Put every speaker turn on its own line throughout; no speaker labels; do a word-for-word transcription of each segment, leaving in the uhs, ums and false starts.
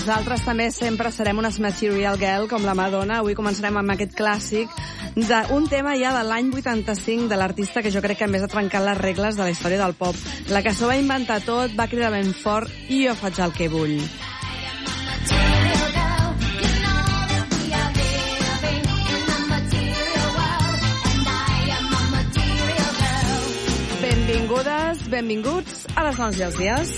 Nosaltres també sempre serem unes Material Girl com la Madonna. Avui començarem amb aquest clàssic d'un tema ja de l'any vuitanta-cinc de l'artista que jo crec que més ha trencat les regles de la història del pop. La que s'ho va inventar tot, va cridar ben fort i jo faig el que vull. Benvingudes, benvinguts a les dones i els dies.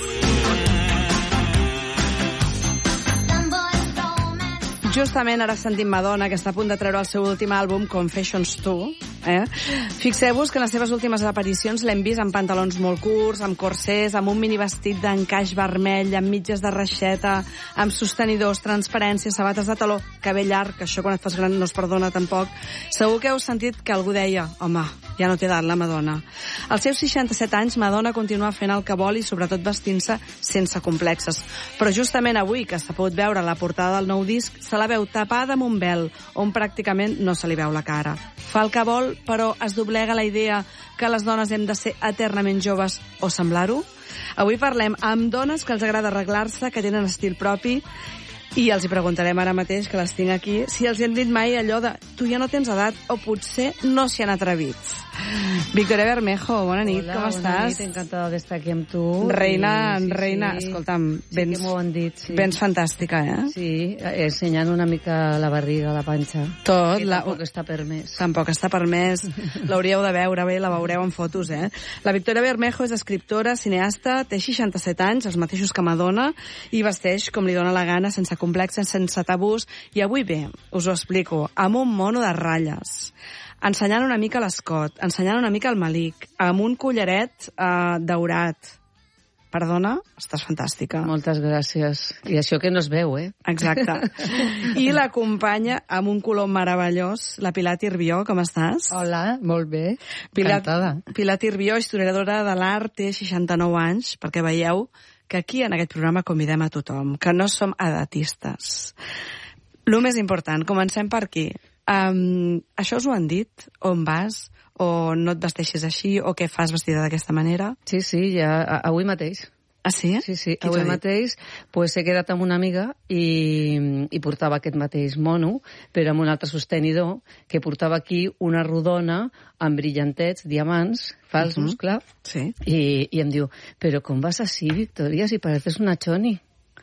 Justament ara sentim Madonna, que està a punt de treure el seu últim àlbum, Confessions two. Eh? Fixeu-vos que en les seves últimes aparicions l'hem vist amb pantalons molt curts, amb corsers, amb un mini vestit d'encaix vermell, amb mitges de reixeta, amb sostenidors, transparències, sabates de taló, cabell llarg, que això quan et fas gran no es perdona tampoc. Segur que heu sentit que algú deia, home, ja no té edat la Madonna. Als seus seixanta-set anys, Madonna continua fent el que vol i sobretot vestint-se sense complexes. Però justament avui, que s'ha pogut veure la portada del nou disc, se la veu tapada amb un vel, on pràcticament no se li veu la cara. Fa el que vol, però es doblega la idea que les dones hem de ser eternament joves o semblar-ho? Avui parlem amb dones que els agrada arreglar-se, que tenen estil propi, i els hi preguntarem ara mateix, que les tinc aquí, si els hi han dit mai allò de tu ja no tens edat o potser no s'hi han atrevit. Victoria Bermejo, bona nit,
Hola,
com
bona
estàs?
Nit, encantada d'estar aquí amb tu.
Reina,
I, sí,
reina,
sí,
escolta'm,
sí
vens,
que m'ho han dit, sí.
vens fantàstica, eh?
Sí, ensenyant una mica la barriga, la panxa.
Tot,
que
la...
tampoc està permès.
Tampoc està permès. L'hauríeu de veure bé, la veureu en fotos, eh? La Victoria Bermejo és escriptora, cineasta, té seixanta-set anys, els mateixos que Madonna, i vesteix com li dóna la gana, sense complexes, sense tabús, i avui bé, us ho explico, amb un mono de ratlles, ensenyant una mica l'escot, ensenyant una mica el malic, amb un collaret eh, daurat. Perdona, estàs fantàstica.
Moltes gràcies. I això que no es veu, eh?
Exacte. I l'acompanya amb un color meravellós, la Pilar Tirbió, com estàs?
Hola, molt bé.
Pilar,
Encantada.
Pilar Tirbió, historiadora de l'art, té seixanta-nou anys, perquè veieu que aquí en aquest programa convidem a tothom, que no som edatistes. Lo més important, comencem per aquí. Um, això us ho han dit? On vas? O no et vesteixes així? O què fas vestida d'aquesta manera?
Sí, sí, ja avui mateix.
Ah, sí?
Sí, sí,
Qui
avui mateix pues, he quedat amb una amiga i, i portava aquest mateix mono, però amb un altre sostenidor, que portava aquí una rodona amb brillantets, diamants, falsos, uh-huh. clar,
sí.
i, i em diu, però com vas així, Victoria, si pareces una choni?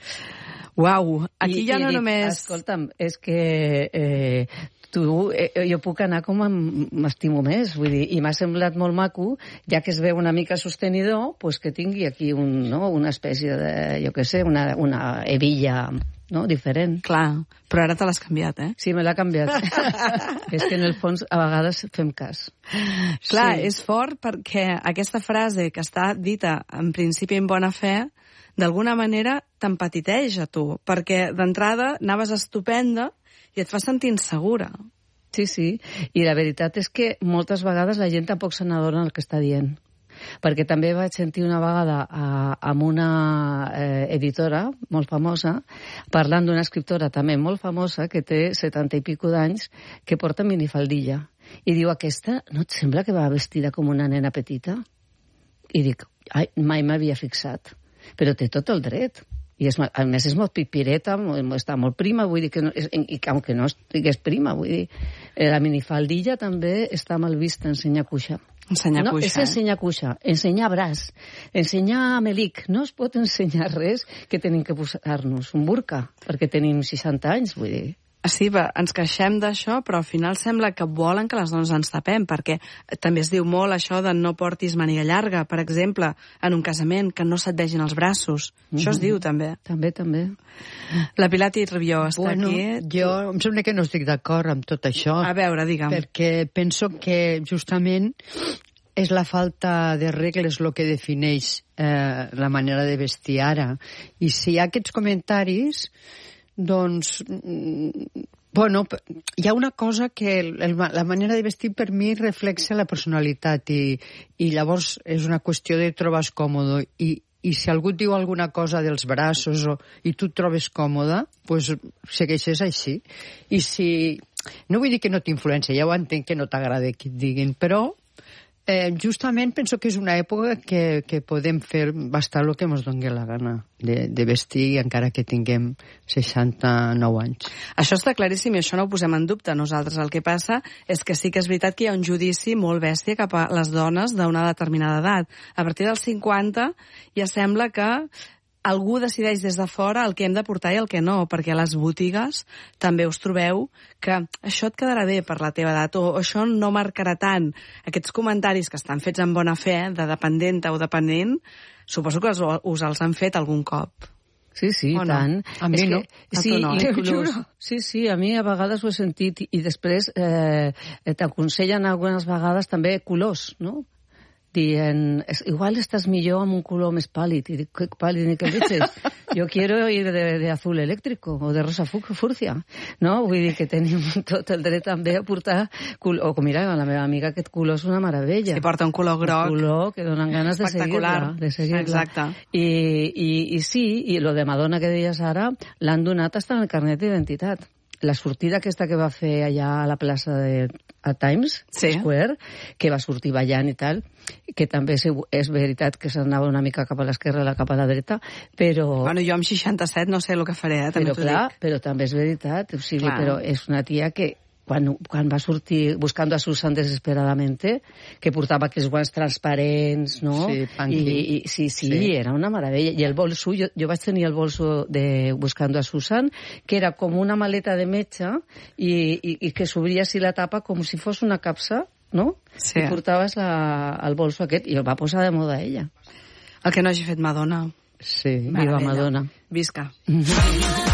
Uau, aquí
I,
ja
i
no
dic,
només...
Escolta'm, és que eh, tu, eh, jo puc anar com m'estimo més, vull dir, i m'ha semblat molt maco, ja que es veu una mica sostenidor, pues que tingui aquí un, no, una espècie de, jo què sé, una, una hebilla, no?, diferent.
Clar, però ara te l'has canviat, eh?
Sí, me l'ha canviat. És que en el fons a vegades fem cas.
Clar,
sí.
És fort perquè aquesta frase que està dita en principi en bona fe, d'alguna manera t'empatiteix a tu, perquè d'entrada anaves estupenda i et fa sentir insegura.
Sí, sí, i la veritat és que moltes vegades la gent tampoc se n'adona el que està dient. Perquè també vaig sentir una vegada a, amb una eh, editora molt famosa, parlant d'una escriptora també molt famosa, que té setanta i pico d'anys, que porta minifaldilla. I diu, aquesta no et sembla que va vestida com una nena petita? I dic, ai, mai m'havia fixat. Però té tot el dret. I és, a més és molt pipireta, està molt prima, vull dir que no, i aunque no estigués prima, vull dir, la minifaldilla també està mal vista, ensenyar cuixa.
Ensenyar
no,
cuixa,
és ensenyar cuixa, ensenyar braç, ensenyar melic. No es pot ensenyar res que tenim que posar-nos un burca, perquè tenim seixanta anys, vull dir.
Sí, ens queixem d'això, però al final sembla que volen que les dones ens tapem, perquè també es diu molt això de no portis màniga llarga, per exemple, en un casament, que no se't vegin els braços. Mm-hmm. Això es diu, també.
També, també.
La Pilar Tirbió està
bueno,
aquí.
Jo em sembla que no estic d'acord amb tot això.
A veure, digue'm.
Perquè penso que justament és la falta de regles el que defineix eh, la manera de vestir ara. I si hi ha aquests comentaris, doncs, bueno, hi ha una cosa que el, el, la manera de vestir per mi reflexa la personalitat i, i llavors és una qüestió de trobar-se còmode i, i si algú et diu alguna cosa dels braços o, i tu et trobes còmoda, doncs segueixes així. I si... No vull dir que no t'influència, ja ho entenc que no t'agrada que et diguin, però Eh, justament penso que és una època que, que podem fer bastant el que ens doni la gana de, de vestir, encara que tinguem seixanta-nou anys.
Això està claríssim i això no ho posem en dubte nosaltres. El que passa és que sí que és veritat que hi ha un judici molt bèstia cap a les dones d'una determinada edat. A partir dels cinquanta ja sembla que algú decideix des de fora el que hem de portar i el que no, perquè a les botigues també us trobeu que això et quedarà bé per la teva edat o això no marcarà tant. Aquests comentaris que estan fets amb bona fe, de dependenta o dependent, suposo que us, us els han fet algun cop.
Sí, sí,
no?
tant.
A mi
és
no.
Que,
A
sí,
tu no,
i
eh?
inclús, sí, sí, a mi a vegades ho he sentit i, i després eh, t'aconsellen algunes vegades també colors, no? Dient, igual estàs millor amb un color més pàl·lid. I dic, què pàl·lid ni què dices? Jo quiero ir de, de azul eléctrico o de rosa fúrcia. No? Vull dir que tenim tot el dret també a portar color. O mira, la meva amiga aquest color és una meravella.
Si porta un color groc.
Un color que donen ganes de seguir-la. De seguir
Exacte.
I, i, I sí, i lo de Madonna que deies ara, l'han donat hasta en el carnet d'identitat. La sortida aquesta que va fer allà a la plaça de a Times
sí.
Square, que va sortir ballant i tal, que també és, és veritat que s'anava una mica cap a l'esquerra i cap a la dreta, però...
Bueno, jo amb seixanta-set no sé el que faré, eh? També
però clar,
dic.
però també és veritat, o sigui,
clar.
Però és una tia que quan, quan va sortir Buscando a Susan desesperadamente, que portava aquells guants transparents, no?
Sí,
I, i, sí, sí, sí, era una meravella. I el bolso, jo, jo vaig tenir el bolso de Buscando a Susan, que era com una maleta de metge i, i, i que s'obria així la tapa com si fos una capsa, no?
Sí.
I portaves la, el bolso aquest, i el va posar de moda ella.
El que no hagi fet Madonna.
Sí.
Viva Madonna.
Visca.